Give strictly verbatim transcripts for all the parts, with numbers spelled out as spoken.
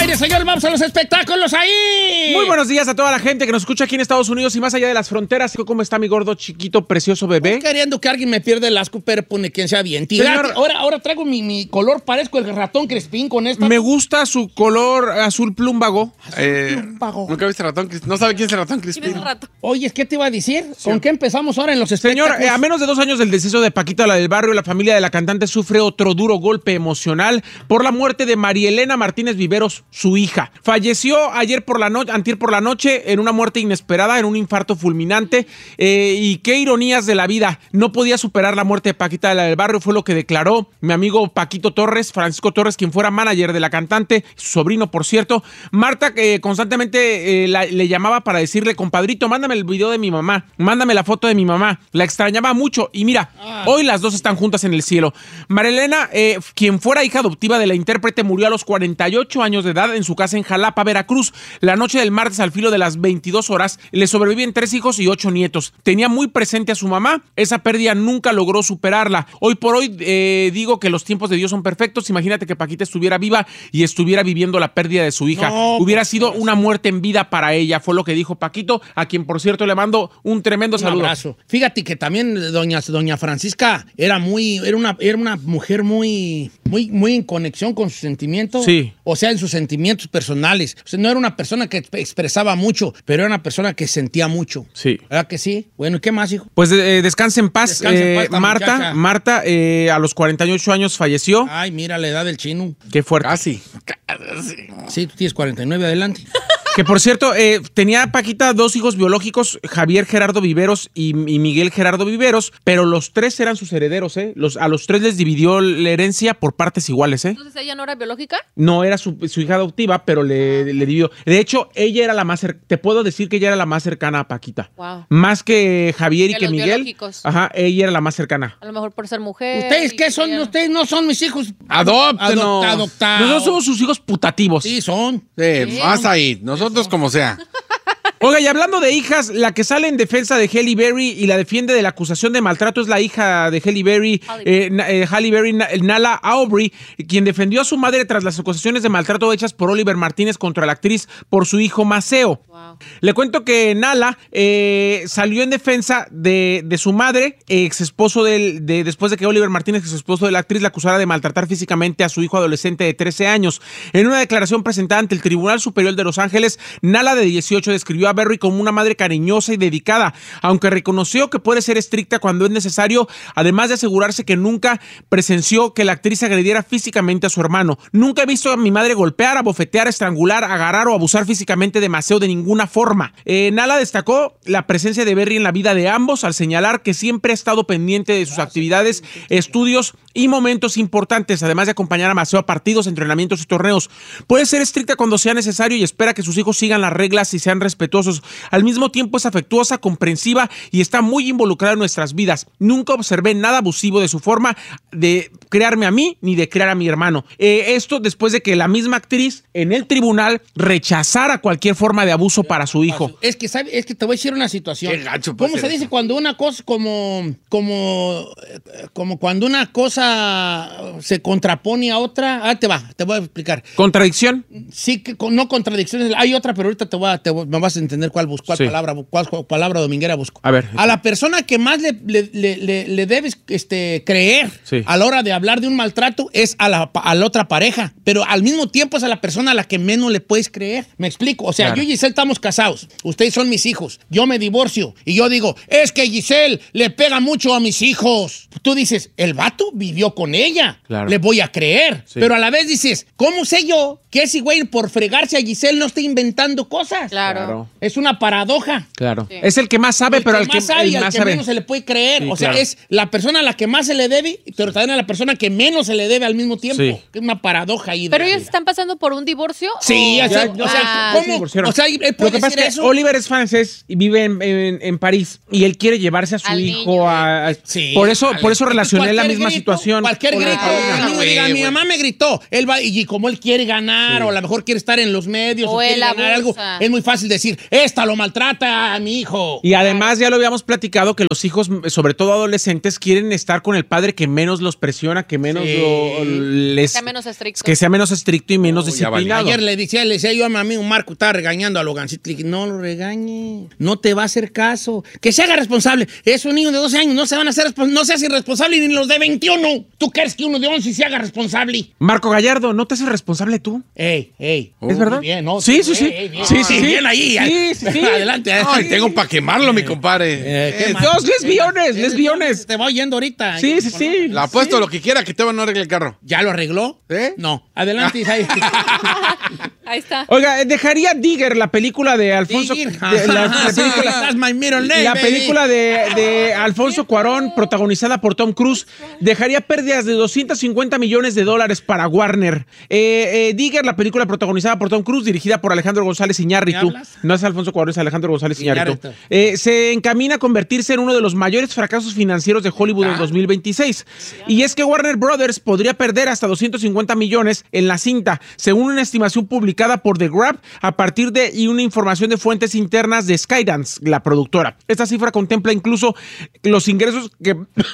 aire, señor. Vamos a los espectáculos ahí. Muy buenos días a toda la gente que nos escucha aquí en Estados Unidos y más allá de las fronteras. ¿Cómo está mi gordo, chiquito, precioso bebé? Estoy queriendo que alguien me pierda el asco, pero pone quien sea bien. Tío, Señor, ahora, ahora traigo mi, mi color, parezco el ratón Crespín con esta. Me gusta su color azul plúmbago. Azul Eh, plúmbago. Nunca viste ratón Crispín. No sabe quién es el ratón Crispín. Oye, ¿qué te iba a decir? ¿Con qué empezamos ahora en los Señor, espectáculos? eh, a menos de dos años del deceso de Paquita, la del barrio, la familia de la cantante sufre otro duro golpe emocional por la muerte de María Elena Martínez Viveros, su hija. Falleció ayer por la noche, antier por la noche, en una muerte inesperada, en un infarto fulminante. Eh, y qué ironías de la vida. No podía superar la muerte de Paquita, la del barrio, fue lo que declaró mi amigo Paquito Torres, Francisco Torres, quien fuera manager de la cantante, su sobrino, por cierto. Marta eh, constantemente eh, la, le llamaba para decirle, compadrito, mándame el video de mi mamá, mándame la foto de mi mamá. La extrañaba mucho y mira, ah. hoy las dos están juntas en el cielo. María Elena, eh, quien fuera hija adoptiva de la intérprete, murió a los cuarenta y ocho años de edad en su casa en Jalapa, Veracruz. La noche del martes, al filo de las veintidós horas, le sobreviven tres hijos y ocho nietos. Tenía muy presente a su mamá. Esa pérdida nunca logró superarla. Hoy por hoy eh, digo que los tiempos de Dios son perfectos. Imagínate que Paquita estuviera viva y estuviera viviendo la pérdida de su hija. No, Hubiera sido una muerte en vida para ella. Fue lo que dijo Paquito, a quien por cierto le mando un tremendo un saludo. Abrazo. Fíjate que también doña, doña Francisca era muy, era una, era una mujer muy, muy, muy en conexión con sus sentimientos. Sí. O sea, en sus sentimientos personales. O sea, no era una persona que expresaba mucho, pero era una persona que sentía mucho. Sí. ¿Verdad que sí? Bueno, ¿y qué más, hijo? Pues eh, descanse en paz, Descanse en paz, eh, Marta. muchacha. Marta, eh, a los cuarenta y ocho años falleció. Ay, mira la edad del chino. Qué fuerte. Casi. Sí, tú tienes cuarenta y nueve, adelante. Que por cierto, eh, tenía Paquita dos hijos biológicos, Javier Gerardo Viveros y, y Miguel Gerardo Viveros, pero los tres eran sus herederos, ¿eh? Los, a los tres les dividió la herencia por partes iguales, ¿eh? ¿Entonces ella no era biológica? No, era su, su hija adoptiva, pero le, le dividió. De hecho, ella era la más cercana, te puedo decir que ella era la más cercana a Paquita. Wow. Más que Javier y Que que los Miguel. biológicos. Ajá, ella era la más cercana. A lo mejor por ser mujer. ¿Ustedes qué y son? querían- Ustedes no son mis hijos. Adóptenos. Adopta- adoptados. Nosotros somos sus hijos putativos. Sí, son. Sí, vas ahí. Nosotros como sea. Oiga, y hablando de hijas, la que sale en defensa de Halle Berry y la defiende de la acusación de maltrato es la hija de Halle Berry, Halle. eh, Na- eh, Halle Berry, Na- Nala Aubrey, quien defendió a su madre tras las acusaciones de maltrato hechas por Oliver Martínez contra la actriz por su hijo Maceo. Wow. Le cuento que Nala eh, salió en defensa de, de su madre, ex esposo del, de, después de que Oliver Martínez, ex esposo de la actriz, la acusara de maltratar físicamente a su hijo adolescente de trece años. En una declaración presentada ante el Tribunal Superior de Los Ángeles, Nala, de dieciocho, describió a Berry como una madre cariñosa y dedicada, aunque reconoció que puede ser estricta cuando es necesario, además de asegurarse que nunca presenció que la actriz agrediera físicamente a su hermano. Nunca he visto a mi madre golpear, abofetear, estrangular, agarrar o abusar físicamente de Maceo de ninguna forma. Eh, Nala destacó la presencia de Berry en la vida de ambos al señalar que siempre ha estado pendiente de sus actividades, estudios y momentos importantes, además de acompañar a Maceo a partidos, entrenamientos y torneos. Puede ser estricta cuando sea necesario y espera que sus hijos sigan las reglas y sean respetuosos. Al mismo tiempo es afectuosa, comprensiva y está muy involucrada en nuestras vidas. Nunca observé nada abusivo de su forma de crearme a mí ni de crear a mi hermano. Eh, esto después de que la misma actriz en el tribunal rechazara cualquier forma de abuso para su hijo. Es que, ¿sabe? Es que te voy a decir una situación. Qué gacho puede ¿Cómo se ser dice eso? cuando una cosa, como, como, eh, como cuando una cosa se contrapone a otra? Ah, te va, te voy a explicar. ¿Contradicción? Sí, que con- no contradicciones. Hay otra, pero ahorita te voy a, te voy- me vas a entender cuál busco, cuál Sí. palabra, cuál, cuál palabra dominguera busco. A ver. A la persona que más le, le, le- le- le debes este, creer Sí. a la hora de hablar de un maltrato es a la, a la otra pareja, pero al mismo tiempo es a la persona a la que menos le puedes creer. ¿Me explico? O sea, Claro. yo y Giselle estamos casados, ustedes son mis hijos, yo me divorcio y yo digo, es que Giselle le pega mucho a mis hijos. Tú dices, el vato vivió con ella, Claro. le voy a creer, Sí. pero a la vez dices, ¿cómo sé yo que ese güey por fregarse a Giselle no está inventando cosas? Claro. Claro. Es una paradoja. Claro. Sí. Es el que más sabe, El pero que al que, más sabe y el al más que sabe. menos se le puede creer. Sí, o sea, claro. es la persona a la que más se le debe, pero también a la persona que menos se le debe al mismo tiempo. Sí. Es una paradoja ahí. de ¿Pero la ellos vida. están pasando por un divorcio? Sí, o- o sea, Ya- o sea, Ah, se ¿cómo? divorciaron. O sea, ¿él Lo puede que pasa decir es que eso? Oliver es francés y vive en, en- en París y él quiere llevarse a su Al hijo niño. a... a- Sí, por eso, vale. por eso relacioné la Cualquier misma grito, situación. Cualquier con la grito. pareja. El niño güey, diga, mi güey. mamá me gritó. Él va, y como él quiere ganar, Sí. o a lo mejor quiere estar en los medios, o, O quiere él ganar algo, abusa. es muy fácil decir, esta lo maltrata a mi hijo. Y además ya lo habíamos platicado que los hijos, sobre todo adolescentes, quieren estar con el padre que menos los presiona, que menos Sí. lo, les... Sea menos estricto. Que sea menos estricto y menos Oh, ya valió. disciplinado. Ayer le decía, le decía yo a mi amigo Marco, estaba regañando a Logancito, le dije, no lo regañe, no te va a hacer caso, que se haga responsable. Es un niño de doce años, no se van a hacer responsable, no se hace irresponsable ni los de veintiuno. ¿Tú quieres que uno de once se haga responsable? Marco Gallardo, ¿no te haces responsable tú? Ey, ey. ¿Es verdad? Muy bien, ¿no? Sí, sí, sí. Ey, bien. Sí, sí, sí. Bien ahí. Sí, sí, sí. Adelante. Ay, tengo para quemarlo, mi compadre. Eh, ¿qué Eh, más? Dos lesbiones, Eh, lesbiones. Te va oyendo ahorita. Sí, sí, sí. Le apuesto lo que quiera que te van a arreglar el carro. ¿Ya lo arregló? ¿Eh? No. Adelante, Isaí. Ahí está. Oiga, dejaría Digger, la película de Alfonso... Digger. de- la, la película, That's my middle name, la baby. película de, de Alfonso Cuarón, protagonizada por Tom Cruise, dejaría pérdidas de doscientos cincuenta millones de dólares para Warner. Eh, eh, Digger, la película protagonizada por Tom Cruise, dirigida por Alejandro González Iñárritu. ¿Me hablas? No es Alfonso Cuarón, es Alejandro González Iñárritu. Iñárritu. Eh, se encamina a convertirse en uno de los mayores fracasos financieros de Hollywood en dos mil veintiséis. Y es que Warner Brothers podría perder hasta doscientos cincuenta millones en la cinta, según una estimación publicada por The Grab a partir de y una información de fuentes internas de Skydance, la productora. Esta cifra contempla incluso los ingresos que,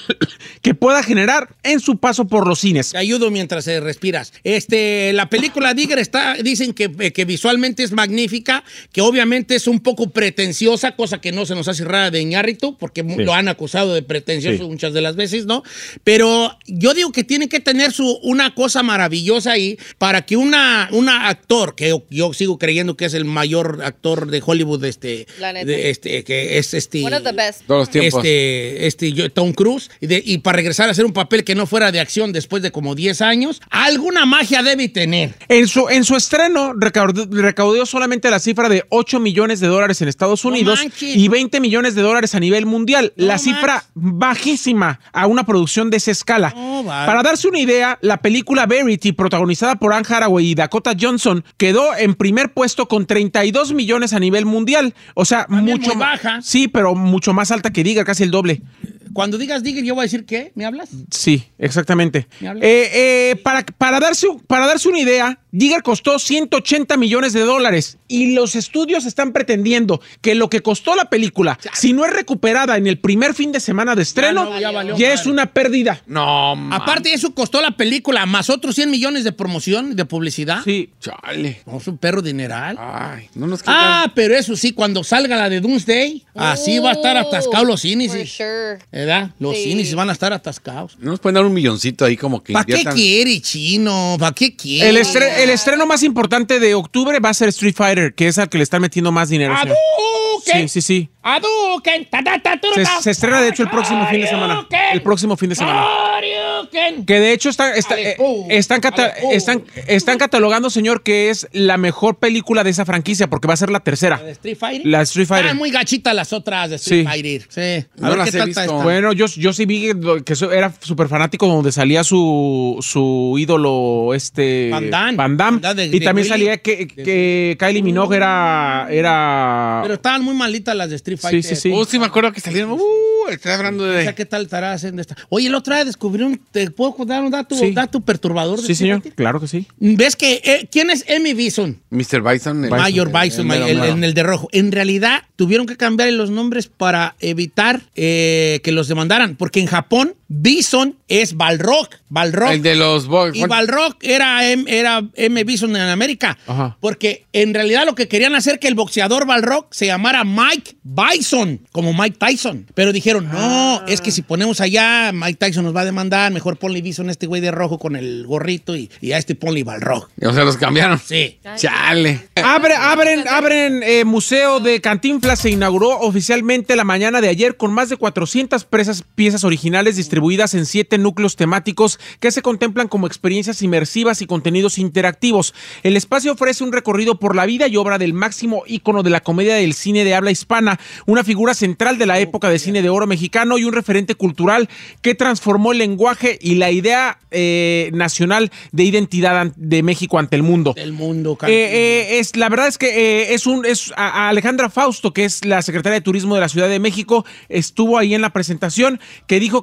que pueda generar en su paso por los cines. Te ayudo mientras eh, respiras. Este, la película Digger está, dicen que, eh, que visualmente es magnífica, que obviamente es un poco pretenciosa, cosa que no se nos hace rara de Iñárritu, porque Sí. lo han acusado de pretencioso Sí. muchas de las veces, ¿no? Pero yo digo que tiene que tener su, una cosa maravillosa ahí para que una, una actor, que yo, yo sigo creyendo que es el mayor actor de Hollywood, este, La neta. de, este que es este... One of the best. Todos los tiempos. Este, este, yo- Tom Cruise, y, de- y para regresar a hacer un papel que no fuera de acción después de como diez años, alguna magia debe tener. En su, en su estreno recaudó, recaudó solamente la cifra de ocho millones de dólares en Estados No Unidos manches. y veinte millones de dólares a nivel mundial. No la cifra bajísima a una producción de esa escala. No, vale. Para darse una idea, la película Verity, protagonizada por Anne Hathaway y Dakota Johnson, quedó en primer puesto con treinta y dos millones a nivel mundial. O sea, También mucho muy ma- baja. Sí, pero mucho más alta que Digger, casi el doble. Cuando digas Digger, yo voy a decir, ¿qué? ¿Me hablas? Sí, exactamente. ¿Me hablas? Eh, eh, para, para, darse, para darse una idea, Digger costó ciento ochenta millones de dólares y los estudios están pretendiendo que lo que costó la película, si no es recuperada en el primer fin de semana de estreno, Ya no, ya valió ya madre. es una pérdida. No, man. Aparte, eso costó la película, más otros cien millones de promoción, de publicidad. Sí. Chale. No, es un perro dineral. Ay, no nos Ah, pero eso sí, cuando salga la de Doomsday, así va a estar atascado los cines. For ¿eh? sure. ¿Verdad? Los Sí. cines van a estar atascados. No nos pueden dar un milloncito ahí como que ¿Para qué inviertan. quiere, chino? ¿Para qué quiere? El, estre- el estreno más importante de octubre va a ser Street Fighter, que es al que le están metiendo más dinero. señor. ¡Hadouken! Sí, sí, sí. ¡Hadouken! Ta, ta, ta, Se, ta. se estrena de hecho el próximo fin de semana. ¡Hadouken! El próximo fin de semana. ¡Hadouken! Que de hecho está, está- Ale, eh, uh, están, cata- ale, uh. están, están catalogando, señor, que es la mejor película de esa franquicia porque va a ser la tercera. ¿La de Street Fighter? La de Street Fighter. Ah, muy gachitas las otras de Street Sí. Fighter. Sí. A No ver las qué he tal visto. está esta. Bueno, yo, yo sí vi que, que eso era súper fanático donde salía su, su ídolo, este... Van Damme. Van Damme. Van Damme de- y de también Willy. salía que, que Kylie Minogue era... era Pero estaban muy malitas las de Street Fighter. sí, sí. Oh, sí, me acuerdo que salieron. Uh, estoy hablando O sea, de. ¿qué tal estará haciendo esta? Oye, el otro día descubrí un... ¿Te puedo dar un dato, Sí. dato perturbador? de Sí, Street señor, Fighter? claro que sí. ¿Ves que... eh, ¿Quién es Emmy Bison? mister Bison. el- Mayor el- Bison, el el, mero, el- mero. el de rojo. En realidad, tuvieron que cambiar los nombres para evitar eh, que los demandaran. Porque en Japón, Bison es Balrog. Balrog. El de los boys. Y Balrog era, M- era M. Bison en América. Ajá. Porque en realidad lo que querían hacer que el boxeador Balrog se llamara Mike Bison, como Mike Tyson. Pero dijeron, no, es que si ponemos allá, Mike Tyson nos va a demandar, mejor ponle Bison a este güey de rojo con el gorrito y, y a este ponle Balrog. O sea, los cambiaron. Sí. Chale. Abre, abren, abren eh, Museo de Cantinflas se inauguró oficialmente la mañana de ayer con más de cuatrocientas presas, piezas originales distribuidas en siete núcleos temáticos que se contemplan como experiencias inmersivas y contenidos interactivos. El espacio ofrece un recorrido por la vida y obra del máximo ícono de la comedia del cine de habla hispana, una figura central de la época de cine de oro mexicano y un referente cultural que transformó el lenguaje y la idea eh, nacional de identidad an- de México ante el mundo. Del mundo. Eh, eh, es, la verdad es que eh, es un es a, a Alejandra Fausto, que es la secretaria de Turismo de la Ciudad de México, estuvo ahí en la presentación, que dijo que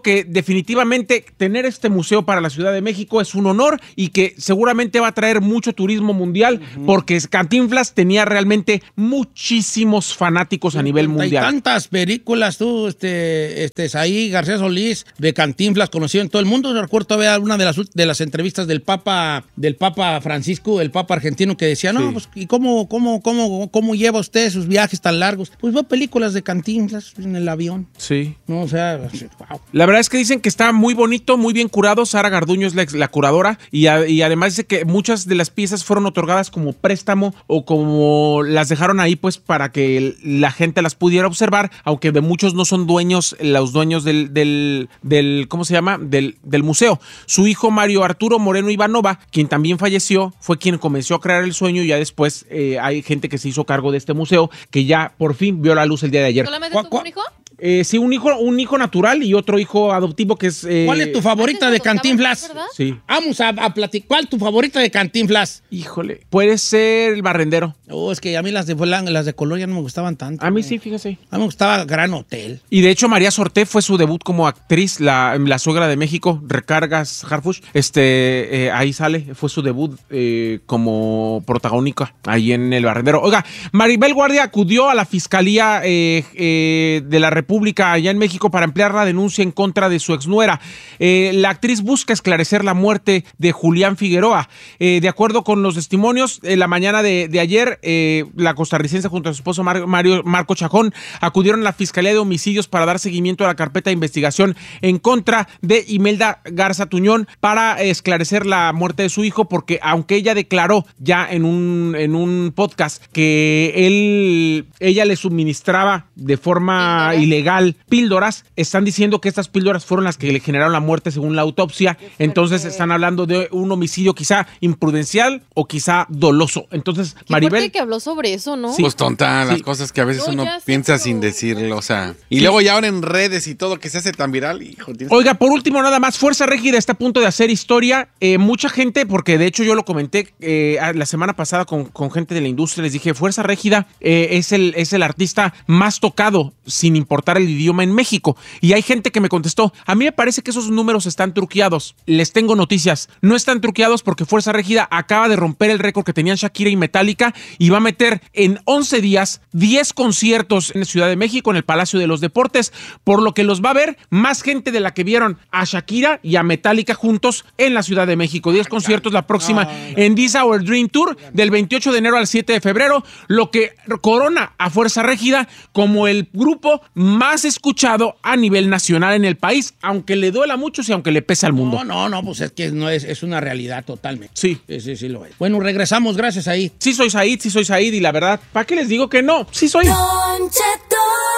definitivamente tener este museo para la Ciudad de México es un honor y que seguramente va a traer mucho turismo mundial, uh-huh. porque Cantinflas tenía realmente muchísimos fanáticos a nivel mundial. Hay tantas películas, tú, este, este, Saí García Solís, de Cantinflas, conocido en todo el mundo. Recuerdo ver una de las, de las entrevistas del Papa, del Papa Francisco, el Papa argentino, que decía, no, sí. pues, ¿y cómo, cómo, cómo, cómo lleva usted sus viajes tan largos? Pues veo películas de Cantinflas en el avión. Sí. No, o sea, wow. La verdad es que dicen que está muy bonito, muy bien curado. Sara Garduño es la, la curadora y, a, y además dice que muchas de las piezas fueron otorgadas como préstamo o como las dejaron ahí pues para que la gente las pudiera observar, aunque de muchos no son dueños, los dueños del, del, del ¿cómo se llama? Del, del museo. Su hijo Mario Arturo Moreno Ivanova, quien también falleció, fue quien comenzó a crear el sueño y ya después eh, hay gente que se hizo cargo de este museo que ya por fin vio la luz el día de ayer. ¿Solamente tuvo un hijo? Eh, sí, un hijo, un hijo natural y otro hijo adoptivo que es... Eh... ¿Cuál es tu favorita de Cantinflas? ¿Verdad? Sí. Vamos a, a platicar. ¿Cuál es tu favorita de Cantinflas? Híjole, puede ser El Barrendero. Oh, es que a mí las de, las de color ya no me gustaban tanto. A mí sí, fíjese. A mí me gustaba Gran Hotel. Y de hecho María Sorté fue su debut como actriz, la, la suegra de México, Recargas Harfuch. Este, eh, ahí sale, fue su debut eh, como protagónica ahí en El Barrendero. Oiga, Maribel Guardia acudió a la Fiscalía eh, eh, de la República allá en México para ampliar la denuncia en contra de su exnuera. Eh, la actriz busca esclarecer la muerte de Julián Figueroa. Eh, de acuerdo con los testimonios, en la mañana de, de ayer, eh, la costarricense junto a su esposo Mar, Mario, Marco Chacón acudieron a la Fiscalía de Homicidios para dar seguimiento a la carpeta de investigación en contra de Imelda Garza Tuñón para esclarecer la muerte de su hijo, porque aunque ella declaró ya en un, en un podcast que él, ella le suministraba de forma ¿Píldoras? ilegal píldoras, están diciendo que estas píldoras fueron las que le generaron la muerte según la autopsia. Entonces están hablando de un homicidio quizá imprudencial o quizá doloso. Entonces, Qué Maribel... que habló sobre eso, ¿no? Sí. Pues tonta, las sí. cosas que a veces No, uno ya sé, piensa pero- sin decirlo, o sea. Y Sí. luego ya ahora en redes y todo que se hace tan viral, hijo. tienes- Oiga, por último, nada más, Fuerza Régida está a punto de hacer historia. Eh, mucha gente, porque de hecho yo lo comenté eh, la semana pasada con, con gente de la industria, les dije, Fuerza Régida eh, es, el, es el artista más tocado, sin importar el idioma, en México. Y hay gente que me contestó, a mí me parece que esos números están truqueados. Les tengo noticias, no están truqueados porque Fuerza Régida acaba de romper el récord que tenían Shakira y Metallica y va a meter en once días diez conciertos en la Ciudad de México, en el Palacio de los Deportes, por lo que los va a ver más gente de la que vieron a Shakira y a Metallica juntos en la Ciudad de México. diez conciertos la próxima en This Our Dream Tour del veintiocho de enero al siete de febrero, lo que corona a Fuerza Régida como el grupo más escuchado a nivel nacional en el país, aunque le duela a muchos y aunque le pese al mundo. No, no, no, pues es que no es, es una realidad totalmente. Sí. Sí, sí, sí lo es. Bueno, regresamos, gracias ahí. Sí soy Said, sí soy Said y la verdad, ¿para qué les digo que no? Sí soy. Don Cheto.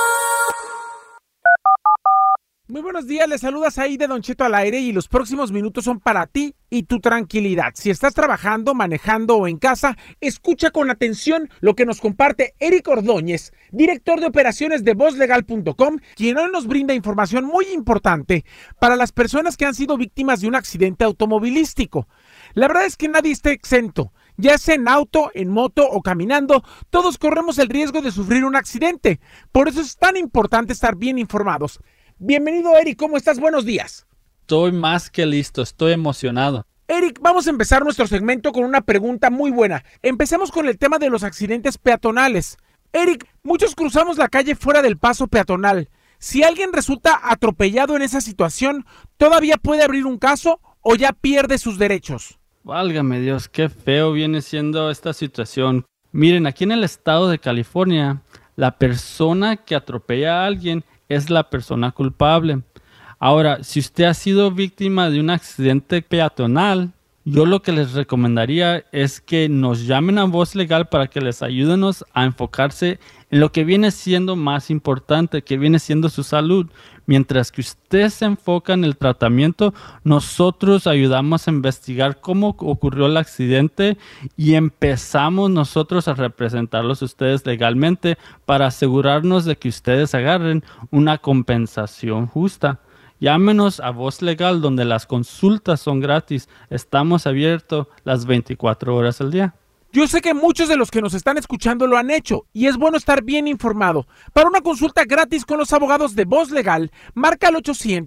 Muy buenos días, les saluda Said de Don Cheto al aire y los próximos minutos son para ti y tu tranquilidad. Si estás trabajando, manejando o en casa, escucha con atención lo que nos comparte Eric Ordóñez, director de operaciones de voz legal punto com, quien hoy nos brinda información muy importante para las personas que han sido víctimas de un accidente automovilístico. La verdad es que nadie está exento. Ya sea en auto, en moto o caminando, todos corremos el riesgo de sufrir un accidente. Por eso es tan importante estar bien informados. Bienvenido, Eric, ¿cómo estás? Buenos días. Estoy más que listo, estoy emocionado. Eric, vamos a empezar nuestro segmento con una pregunta muy buena. Empecemos con el tema de los accidentes peatonales. Eric, muchos cruzamos la calle fuera del paso peatonal. Si alguien resulta atropellado en esa situación, ¿todavía puede abrir un caso o ya pierde sus derechos? Válgame Dios, qué feo viene siendo esta situación. Miren, aquí en el estado de California, la persona que atropella a alguien es la persona culpable. Ahora, si usted ha sido víctima de un accidente peatonal, yo lo que les recomendaría es que nos llamen a Voz Legal para que les ayúdenos a enfocarse en lo que viene siendo más importante, que viene siendo su salud. Mientras que usted se enfoca en el tratamiento, nosotros ayudamos a investigar cómo ocurrió el accidente y empezamos nosotros a representarlos a ustedes legalmente para asegurarnos de que ustedes agarren una compensación justa. Llámenos a Voz Legal, donde las consultas son gratis. Estamos abiertos las veinticuatro horas al día. Yo sé que muchos de los que nos están escuchando lo han hecho y es bueno estar bien informado. Para una consulta gratis con los abogados de Voz Legal, marca al ochocientos,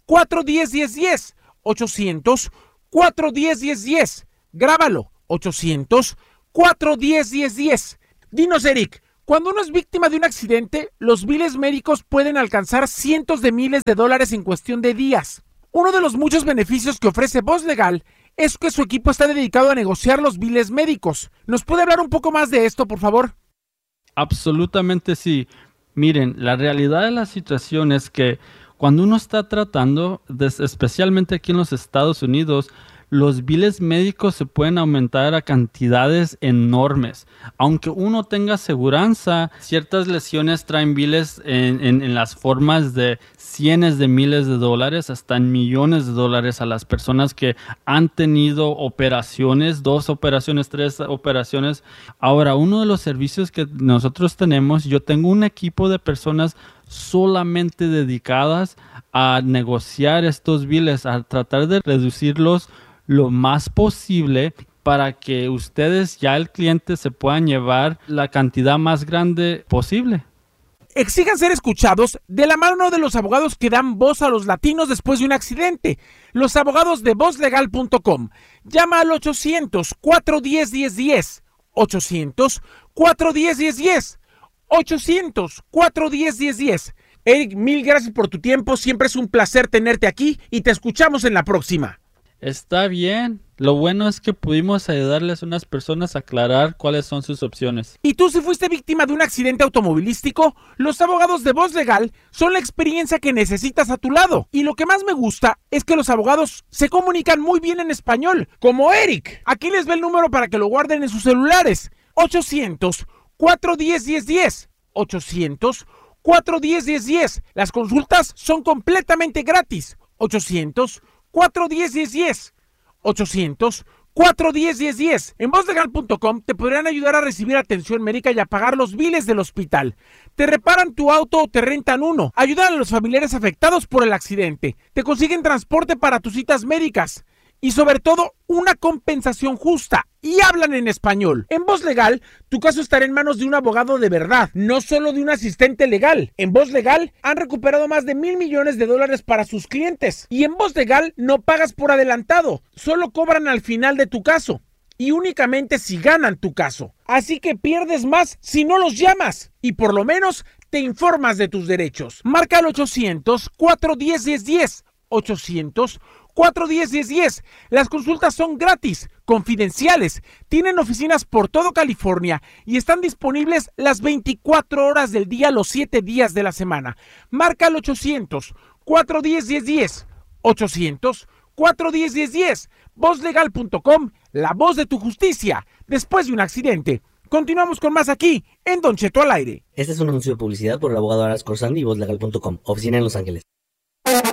cuatro uno cero, uno cero uno cero. ochocientos, cuatro uno cero, uno cero uno cero. Grábalo. ochocientos, cuatro uno cero, uno cero uno cero. Dinos, Eric, cuando uno es víctima de un accidente, los biles médicos pueden alcanzar cientos de miles de dólares en cuestión de días. Uno de los muchos beneficios que ofrece Voz Legal es que su equipo está dedicado a negociar los biles médicos. ¿Nos puede hablar un poco más de esto, por favor? Absolutamente sí. Miren, la realidad de la situación es que cuando uno está tratando, especialmente aquí en los Estados Unidos, los biles médicos se pueden aumentar a cantidades enormes. Aunque uno tenga aseguranza, ciertas lesiones traen biles en, en, en las formas de cientos de miles de dólares, hasta en millones de dólares a las personas que han tenido operaciones, dos operaciones, tres operaciones. Ahora, uno de los servicios que nosotros tenemos, yo tengo un equipo de personas solamente dedicadas a negociar estos biles, a tratar de reducirlos lo más posible para que ustedes, ya el cliente, se puedan llevar la cantidad más grande posible. Exijan ser escuchados de la mano de los abogados que dan voz a los latinos después de un accidente. Los abogados de voz legal punto com. Llama al ochocientos, cuatro uno cero, uno cero uno cero. ochocientos, cuatro uno cero, uno cero uno cero. ochocientos, cuatro uno cero, uno cero uno cero. Eric, mil gracias por tu tiempo. Siempre es un placer tenerte aquí y te escuchamos en la próxima. Está bien. Lo bueno es que pudimos ayudarles a unas personas a aclarar cuáles son sus opciones. ¿Y tú si fuiste víctima de un accidente automovilístico? Los abogados de Voz Legal son la experiencia que necesitas a tu lado. Y lo que más me gusta es que los abogados se comunican muy bien en español, como Eric. Aquí les ve el número para que lo guarden en sus celulares. ochocientos, cuatro uno cero, uno cero uno cero. ochocientos, cuatro uno cero, uno cero uno cero. Las consultas son completamente gratis. ochocientos, cuatro uno cero, uno cero uno cero. ochocientos, cuatro uno cero, uno cero uno cero. En voz legal punto com te podrán ayudar a recibir atención médica y a pagar los biles del hospital. Te reparan tu auto o te rentan uno. Ayudan a los familiares afectados por el accidente. Te consiguen transporte para tus citas médicas. Y sobre todo, una compensación justa. Y hablan en español. En Voz Legal, tu caso estará en manos de un abogado de verdad, no solo de un asistente legal. En Voz Legal, han recuperado más de mil millones de dólares para sus clientes. Y en Voz Legal, no pagas por adelantado. Solo cobran al final de tu caso. Y únicamente si ganan tu caso. Así que pierdes más si no los llamas. Y por lo menos, te informas de tus derechos. Marca al ochocientos, cuatro uno cero, uno cero uno cero. ochocientos, cuatro uno cero, uno cero uno cero. Las consultas son gratis, confidenciales, tienen oficinas por todo California y están disponibles las veinticuatro horas del día, los siete días de la semana. Marca al ochocientos, cuatro uno cero, uno cero uno cero. ochocientos, cuatro uno cero, uno cero uno cero. voz legal punto com, la voz de tu justicia después de un accidente. Continuamos con más aquí en Don Cheto al aire. Este es un anuncio de publicidad por el abogado Aras Corsandi y voz legal punto com, oficina en Los Ángeles.